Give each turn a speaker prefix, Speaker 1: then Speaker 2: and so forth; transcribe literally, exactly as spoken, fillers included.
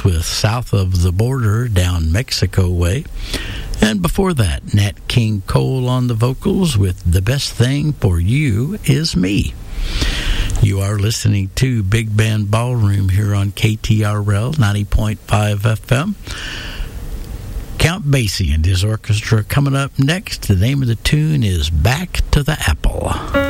Speaker 1: with South of the Border Down Mexico Way. And before that, Nat King Cole on the vocals with The Best Thing for You Is Me. You are listening to Big Band Ballroom here on K T R L ninety point five F M. Count Basie and his orchestra coming up next. The name of the tune is Back to the Apple.